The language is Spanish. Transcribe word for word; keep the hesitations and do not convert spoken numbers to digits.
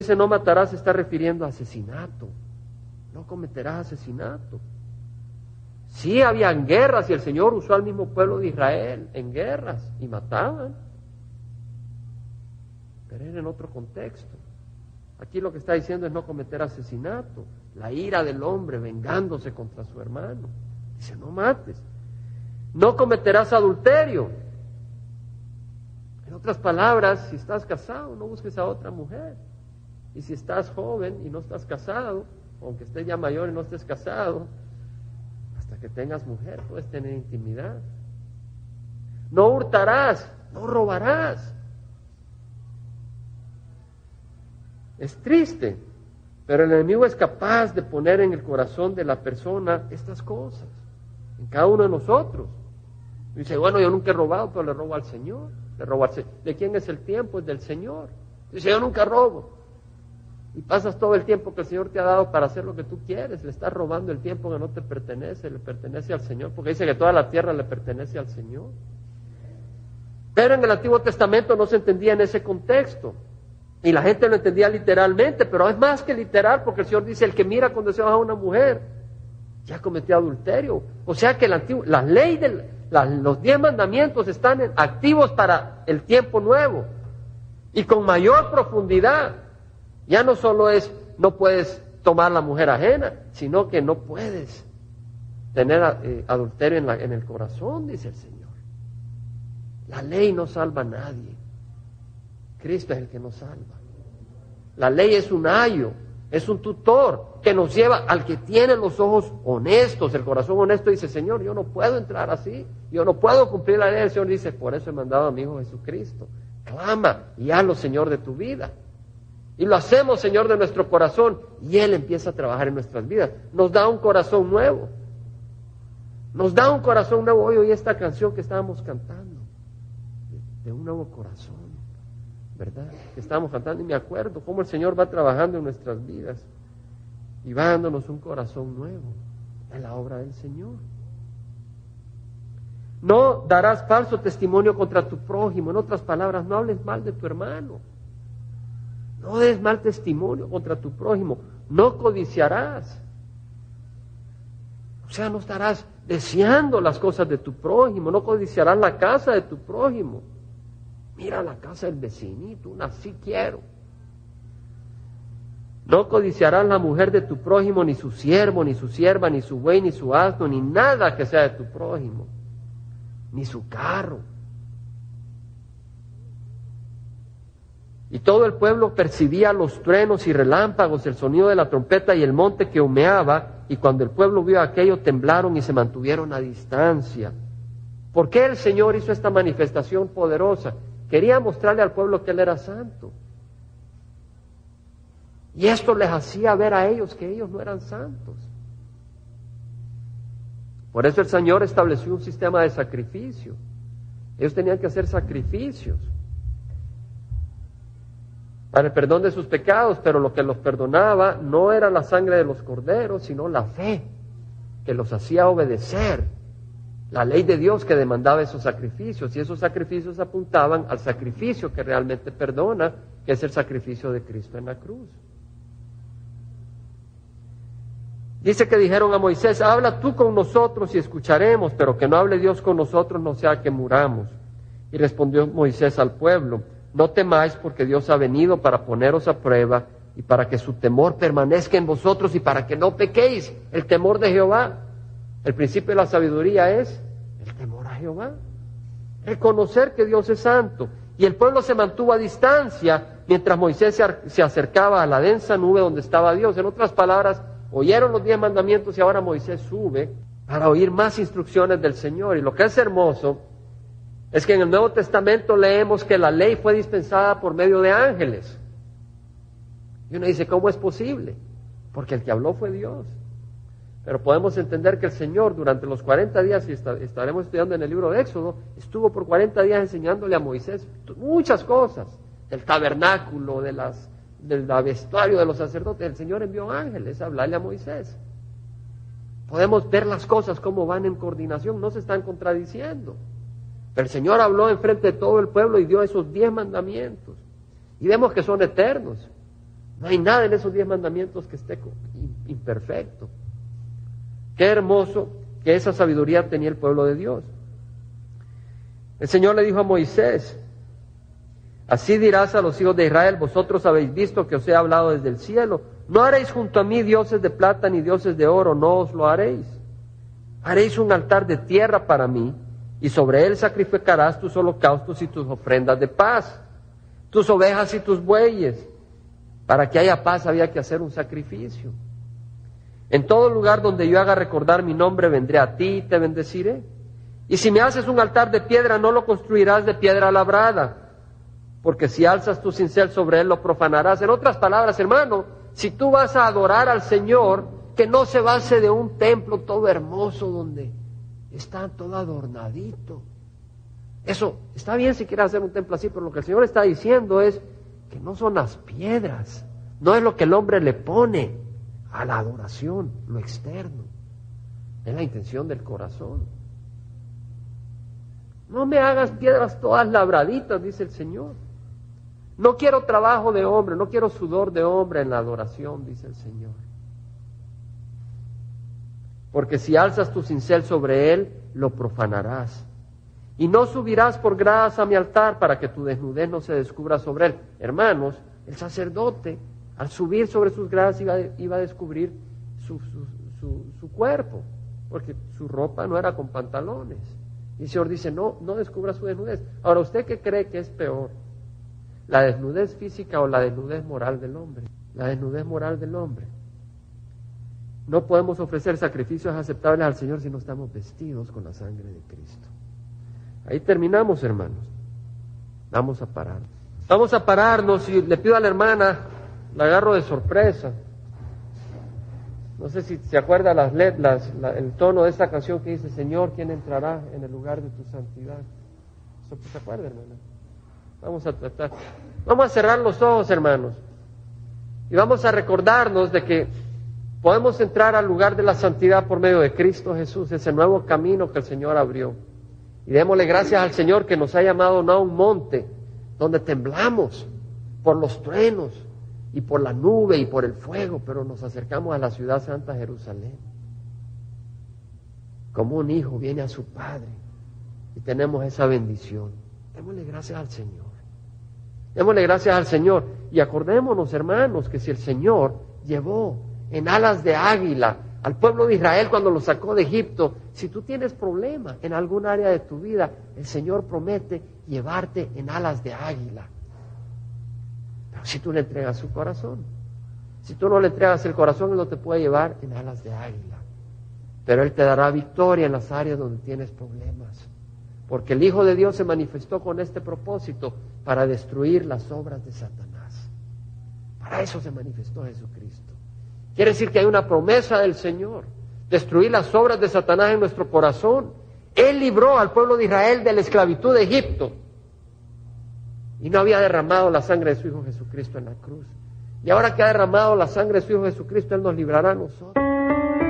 dice no matarás se está refiriendo a asesinato. No cometerás asesinato. Sí, habían guerras y el Señor usó al mismo pueblo de Israel en guerras y mataban. Pero era en otro contexto. Aquí lo que está diciendo es no cometer asesinato. La ira del hombre vengándose contra su hermano. Dice, no mates. No cometerás adulterio. En otras palabras, si estás casado, no busques a otra mujer. Y si estás joven y no estás casado, aunque estés ya mayor y no estés casado, hasta que tengas mujer puedes tener intimidad. No hurtarás, no robarás. Es triste, pero el enemigo es capaz de poner en el corazón de la persona estas cosas, en cada uno de nosotros. Dice, bueno, yo nunca he robado, pero le robo al Señor. Le robo al Señor. ¿De quién es el tiempo? Es del Señor. Dice, yo nunca robo. Y pasas todo el tiempo que el Señor te ha dado para hacer lo que tú quieres. Le estás robando el tiempo que no te pertenece, le pertenece al Señor, porque dice que toda la tierra le pertenece al Señor. Pero en el Antiguo Testamento no se entendía en ese contexto. Y la gente lo entendía literalmente, pero es más que literal, porque el Señor dice, el que mira con deseos a una mujer, ya cometió adulterio. O sea que el antiguo, las leyes, de, las, los diez mandamientos están en, activos para el tiempo nuevo. Y con mayor profundidad. Ya no solo es, no puedes tomar la mujer ajena, sino que no puedes tener eh, adulterio en, la, en el corazón, dice el Señor. La ley no salva a nadie. Cristo es el que nos salva. La ley es un ayo, es un tutor que nos lleva al que tiene los ojos honestos, el corazón honesto, dice, Señor, yo no puedo entrar así, yo no puedo cumplir la ley. El Señor dice, por eso he mandado a mi Hijo Jesucristo. Clama y hazlo, Señor, de tu vida. Y lo hacemos, Señor, de nuestro corazón, y Él empieza a trabajar en nuestras vidas. Nos da un corazón nuevo. Nos da un corazón nuevo. Hoy oí esta canción que estábamos cantando, de, de un nuevo corazón, ¿verdad? Que estábamos cantando, y me acuerdo cómo el Señor va trabajando en nuestras vidas y va dándonos un corazón nuevo. Es la obra del Señor. No darás falso testimonio contra tu prójimo. En otras palabras, no hables mal de tu hermano. No des mal testimonio contra tu prójimo. No codiciarás. O sea, no estarás deseando las cosas de tu prójimo. No codiciarás la casa de tu prójimo. Mira la casa del vecinito, una así quiero. No codiciarás la mujer de tu prójimo, ni su siervo, ni su sierva, ni su buey, ni su asno, ni nada que sea de tu prójimo, ni su carro. Y todo el pueblo percibía los truenos y relámpagos, el sonido de la trompeta y el monte que humeaba, y cuando el pueblo vio aquello temblaron y se mantuvieron a distancia. ¿Por qué el Señor hizo esta manifestación poderosa? Quería mostrarle al pueblo que Él era santo. Y esto les hacía ver a ellos que ellos no eran santos. Por eso el Señor estableció un sistema de sacrificio. Ellos tenían que hacer sacrificios para el perdón de sus pecados, pero lo que los perdonaba no era la sangre de los corderos, sino la fe que los hacía obedecer la ley de Dios que demandaba esos sacrificios, y esos sacrificios apuntaban al sacrificio que realmente perdona, que es el sacrificio de Cristo en la cruz. Dice que dijeron a Moisés, habla tú con nosotros y escucharemos, pero que no hable Dios con nosotros, no sea que muramos. Y respondió Moisés al pueblo, no temáis, porque Dios ha venido para poneros a prueba y para que su temor permanezca en vosotros y para que no pequéis. El temor de Jehová, el principio de la sabiduría es el temor a Jehová. Reconocer que Dios es santo. Y el pueblo se mantuvo a distancia mientras Moisés se acercaba a la densa nube donde estaba Dios. En otras palabras, oyeron los diez mandamientos y ahora Moisés sube para oír más instrucciones del Señor. Y lo que es hermoso es que en el Nuevo Testamento leemos que la ley fue dispensada por medio de ángeles. Y uno dice, ¿cómo es posible? Porque el que habló fue Dios. Pero podemos entender que el Señor durante los cuarenta días, y estaremos estudiando en el libro de Éxodo, estuvo por cuarenta días enseñándole a Moisés muchas cosas, del tabernáculo, de las, del vestuario de los sacerdotes. El Señor envió ángeles a hablarle a Moisés. Podemos ver las cosas cómo van en coordinación, no se están contradiciendo. Pero el Señor habló enfrente de todo el pueblo y dio esos diez mandamientos. Y vemos que son eternos. No hay nada en esos diez mandamientos que esté imperfecto. Qué hermoso que esa sabiduría tenía el pueblo de Dios. El Señor le dijo a Moisés: así dirás a los hijos de Israel, vosotros habéis visto que os he hablado desde el cielo. No haréis junto a mí dioses de plata ni dioses de oro, no os lo haréis. Haréis un altar de tierra para mí, y sobre él sacrificarás tus holocaustos y tus ofrendas de paz, tus ovejas y tus bueyes. Para que haya paz había que hacer un sacrificio. En todo lugar donde yo haga recordar mi nombre, vendré a ti y te bendeciré. Y si me haces un altar de piedra, no lo construirás de piedra labrada, porque si alzas tu cincel sobre él, lo profanarás. En otras palabras, hermano, si tú vas a adorar al Señor, que no se base de un templo todo hermoso donde está todo adornadito. Eso está bien si quieres hacer un templo así, pero lo que el Señor está diciendo es que no son las piedras, no es lo que el hombre le pone a la adoración, lo externo, es la intención del corazón. No me hagas piedras todas labraditas, dice el Señor. No quiero trabajo de hombre, no quiero sudor de hombre en la adoración, dice el Señor. Porque si alzas tu cincel sobre él, lo profanarás. Y no subirás por gradas a mi altar para que tu desnudez no se descubra sobre él. Hermanos, el sacerdote, al subir sobre sus gradas, iba, iba a descubrir su, su, su, su cuerpo, porque su ropa no era con pantalones. Y el Señor dice, no, no descubra su desnudez. Ahora, ¿usted qué cree que es peor? ¿La desnudez física o la desnudez moral del hombre? La desnudez moral del hombre. No podemos ofrecer sacrificios aceptables al Señor si no estamos vestidos con la sangre de Cristo. Ahí terminamos, hermanos. Vamos a parar. Vamos a pararnos y le pido a la hermana, la agarro de sorpresa. No sé si se acuerda las letras, la, el tono de esta canción que dice, Señor, ¿quién entrará en el lugar de tu santidad? ¿Se acuerda, hermana? Vamos a tratar. Vamos a cerrar los ojos, hermanos. Y vamos a recordarnos de que podemos entrar al lugar de la santidad por medio de Cristo Jesús, ese nuevo camino que el Señor abrió. Y démosle gracias al Señor que nos ha llamado no a un monte donde temblamos por los truenos y por la nube y por el fuego, pero nos acercamos a la ciudad santa Jerusalén. Como un hijo viene a su padre y tenemos esa bendición. Démosle gracias al Señor. Démosle gracias al Señor. Y acordémonos, hermanos, que si el Señor llevó en alas de águila al pueblo de Israel cuando lo sacó de Egipto, si tú tienes problema en algún área de tu vida, el Señor promete llevarte en alas de águila. Pero si tú le entregas su corazón, si tú no le entregas el corazón, Él no te puede llevar en alas de águila. Pero Él te dará victoria en las áreas donde tienes problemas. Porque el Hijo de Dios se manifestó con este propósito para destruir las obras de Satanás. Para eso se manifestó Jesucristo. Quiere decir que hay una promesa del Señor, destruir las obras de Satanás en nuestro corazón. Él libró al pueblo de Israel de la esclavitud de Egipto y no había derramado la sangre de su Hijo Jesucristo en la cruz. Y ahora que ha derramado la sangre de su Hijo Jesucristo, Él nos librará a nosotros.